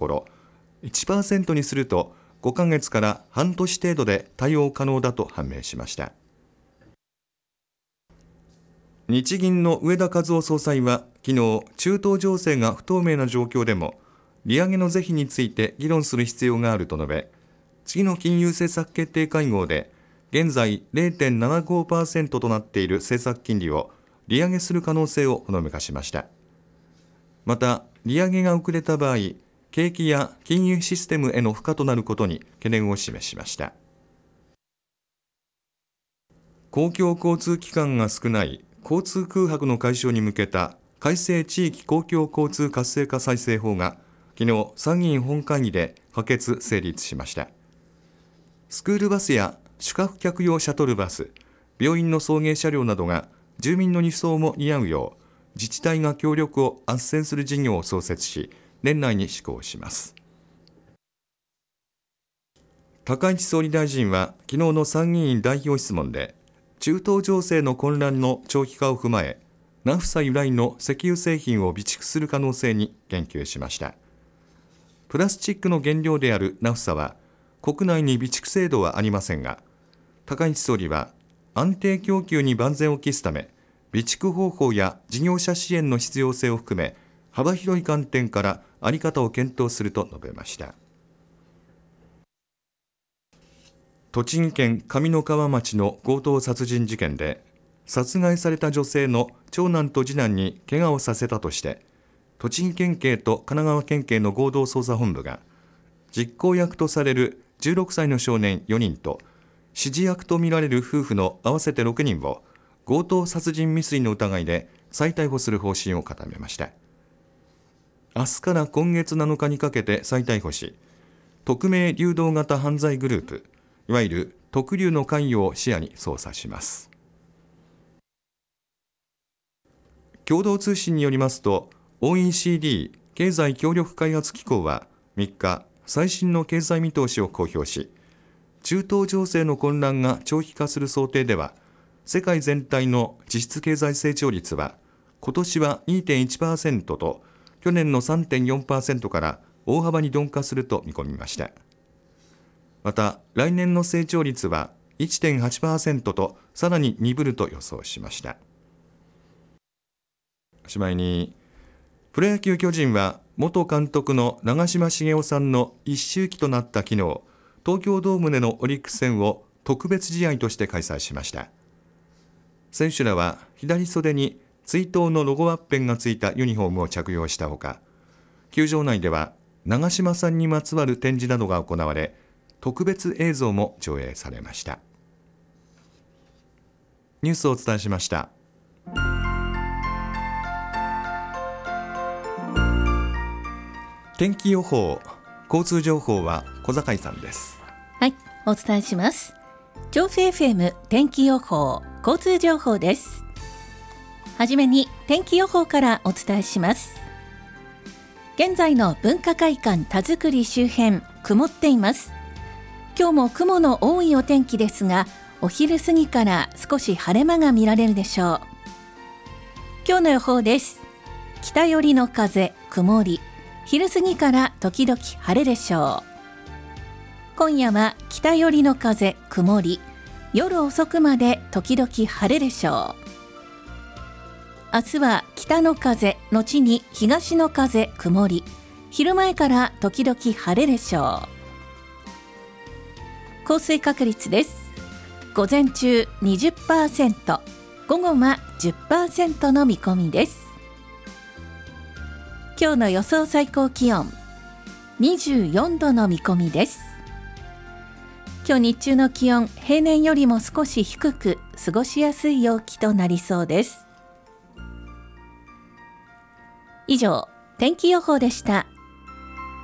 ころ、1% にすると5ヶ月から半年程度で対応可能だと判明しました。日銀の植田和男総裁は昨日、中東情勢が不透明な状況でも利上げの是非について議論する必要があると述べ、次の金融政策決定会合で現在 0.75% となっている政策金利を利上げする可能性をほのめかしました。また、利上げが遅れた場合、景気や金融システムへの負荷となることに懸念を示しました。公共交通機関が少ない交通空白の解消に向けた改正地域公共交通活性化再生法が昨日、参議院本会議で可決・成立しました。スクールバスや宿泊客用シャトルバス、病院の送迎車両などが住民の輸送も担うよう自治体が協力を斡旋する事業を創設し、年内に施行します。高市総理大臣は昨日の参議院代表質問で、中東情勢の混乱の長期化を踏まえ、ナフサ由来の石油製品を備蓄する可能性に言及しました。プラスチックの原料であるナフサは国内に備蓄制度はありませんが、高市総理は安定供給に万全を期すため、備蓄方法や事業者支援の必要性を含め幅広い観点から在り方を検討すると述べました。栃木県上三川町の強盗殺人事件で、殺害された女性の長男と次男に怪我をさせたとして、栃木県警と神奈川県警の合同捜査本部が実行役とされる16歳の少年4人と指示役とみられる夫婦の合わせて6人を強盗殺人未遂の疑いで再逮捕する方針を固めました。明日から今月7日にかけて再逮捕し、匿名流動型犯罪グループ、いわゆる特流の関与を視野に捜査します。共同通信によりますと、 OECD 経済協力開発機構は3日、最新の経済見通しを公表し、中東情勢の混乱が長期化する想定では、世界全体の実質経済成長率は今年は 2.1% と去年の 3.4% から大幅に鈍化すると見込みました。また来年の成長率は 1.8% とさらに鈍ると予想しました。おしまいに、プロ野球巨人は元監督の長嶋茂雄さんの一周忌となった昨日、東京ドームでのオリックス戦を特別試合として開催しました。選手らは左袖に追悼のロゴワッペンがついたユニフォームを着用したほか、球場内では長嶋さんにまつわる展示などが行われ、特別映像も上映されました。ニュースをお伝えしました。天気予報、交通情報は小坂井さんです。 はい、お伝えします。調布 FM 天気予報、交通情報です。はじめに天気予報からお伝えします。現在の文化会館田作周辺、曇っています。今日も雲の多いお天気ですが、お昼過ぎから少し晴れ間が見られるでしょう。今日の予報です。北寄りの風、曇り、昼過ぎから時々晴れでしょう。今夜は北寄りの風、曇り、夜遅くまで時々晴れでしょう。明日は北の風、後に東の風、曇り、昼前から時々晴れでしょう。降水確率です。午前中 20%、午後は 10% の見込みです。今日の予想最高気温24度の見込みです。今日日中の気温、平年よりも少し低く、過ごしやすい陽気となりそうです。以上、天気予報でした。